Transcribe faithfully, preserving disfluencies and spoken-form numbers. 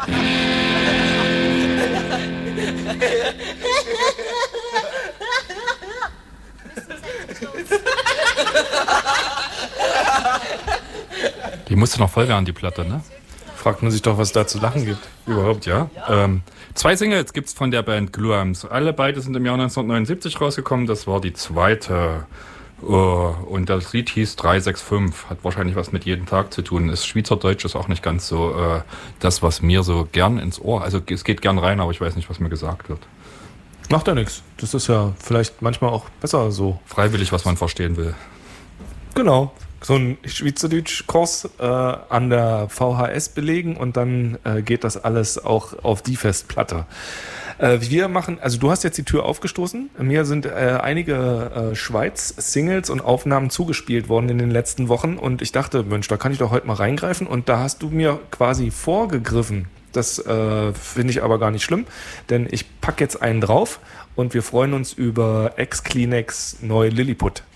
Die musste noch voll werden, die Platte, ne? Fragt man sich doch, was da zu lachen gibt. Überhaupt, ja. Ähm, zwei Singles gibt's von der Band Gluams. Alle beide sind im Jahr neunzehnhundertneunundsiebzig rausgekommen. Das war die zweite. Oh, und das Lied hieß drei sechs fünf. Hat wahrscheinlich was mit jeden Tag zu tun. Ist Schweizerdeutsch, ist auch nicht ganz so äh, das, was mir so gern ins Ohr. Also es geht gern rein, aber ich weiß nicht, was mir gesagt wird. Macht ja nichts. Das ist ja vielleicht manchmal auch besser so. Freiwillig, was man verstehen will. Genau. So ein Schweizerdeutsch-Kurs äh, an der V H S belegen und dann äh, geht das alles auch auf die Festplatte. Äh, wir machen, also du hast jetzt die Tür aufgestoßen. Mir sind äh, einige äh, Schweiz-Singles und Aufnahmen zugespielt worden in den letzten Wochen und ich dachte, Mensch, da kann ich doch heute mal reingreifen und da hast du mir quasi vorgegriffen. Das äh, finde ich aber gar nicht schlimm, denn ich packe jetzt einen drauf und wir freuen uns über Ex-Kleenex neu Lilliput.